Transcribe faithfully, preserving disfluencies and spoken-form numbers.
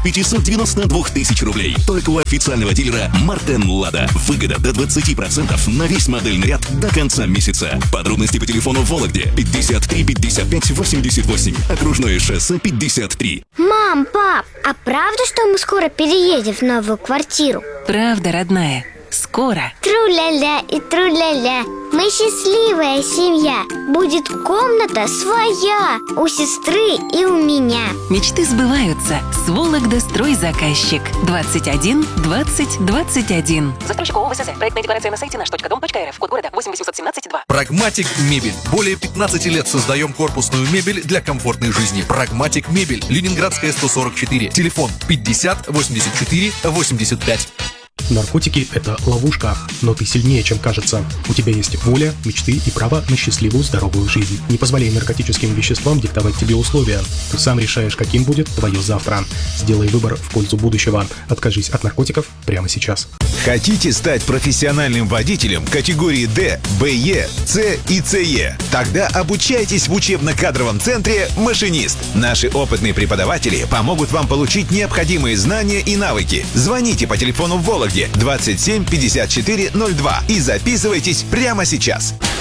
пятьсот девяносто два тысяч рублей. Только у официального дилера Мартен Лада. Выгода до двадцати процентов на весь модельный ряд до конца месяца. Подробности по телефону в Вологде пятьдесят три пятьдесят пять восемьдесят восемь. Окружное шоссе пятьдесят три. Мам, пап, а правда, что мы скоро переедем в новую квартиру? Правда, родная. Скоро. Тру-ля-ля и тру-ля-ля. Мы счастливая семья. Будет комната своя у сестры и у меня. Мечты сбываются. С Вологда стройзаказчик. двадцать один двадцать двадцать один. Застройщик ООО ВСЗ. Проектная декларация на сайте наш точка дом точка рф. Код города восемь восемьсот семнадцать два. Прагматик Мебель. Более пятнадцати лет создаем корпусную мебель для комфортной жизни. Прагматик Мебель. Ленинградская, сто сорок четыре. Телефон пятьдесят восемьдесят четыре восемьдесят пять. Наркотики – это ловушка, но ты сильнее, чем кажется. У тебя есть воля, мечты и право на счастливую, здоровую жизнь. Не позволяй наркотическим веществам диктовать тебе условия. Ты сам решаешь, каким будет твое завтра. Сделай выбор в пользу будущего. Откажись от наркотиков прямо сейчас. Хотите стать профессиональным водителем категории Д, Б Е, С и С Е? Тогда обучайтесь в учебно-кадровом центре «Машинист». Наши опытные преподаватели помогут вам получить необходимые знания и навыки. Звоните по телефону в Вологде двадцать семь пятьдесят четыре ноль два и записывайтесь прямо сейчас.